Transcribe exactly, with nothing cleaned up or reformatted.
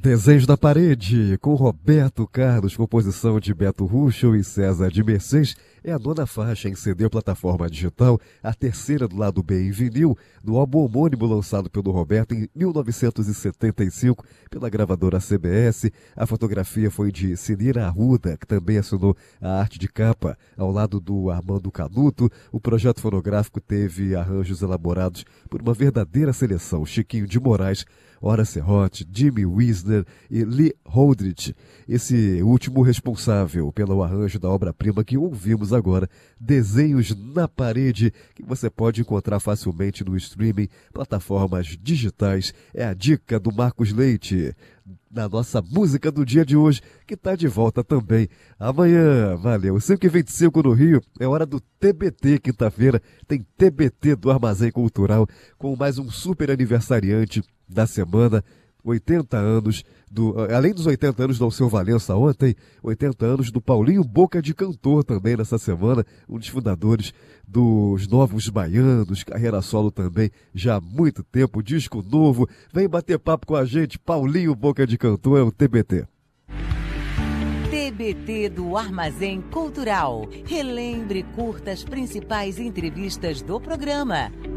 Desenhos da Parede, com Roberto Carlos, composição de Beto Ruschel e César de Mercês, é a nona faixa em C D plataforma digital, a terceira do lado B em vinil, do álbum homônimo lançado pelo Roberto em mil novecentos e setenta e cinco pela gravadora C B S. A fotografia foi de Sinira Arruda, que também assinou a arte de capa. Ao lado do Armando Canuto, o projeto fonográfico teve arranjos elaborados por uma verdadeira seleção: Chiquinho de Moraes, Horace Serrote, Jimmy Wisner e Lee Holdridge. Esse último responsável pelo arranjo da obra-prima que ouvimos agora, Desenhos na Parede, que você pode encontrar facilmente no streaming, plataformas digitais. É a dica do Marcos Leite, na nossa música do dia de hoje, que está de volta também amanhã. Valeu. cinco e vinte e cinco no Rio, é hora do T B T. Quinta-feira tem T B T do Armazém Cultural, com mais um super aniversariante da semana. oitenta anos, do, além dos oitenta anos do Alceu Valença ontem, oitenta anos do Paulinho Boca de Cantor também nessa semana, um dos fundadores dos Novos Baianos, carreira solo também já há muito tempo, disco novo. Vem bater papo com a gente, Paulinho Boca de Cantor, é o T B T. T B T do Armazém Cultural. Relembre e curta as principais entrevistas do programa.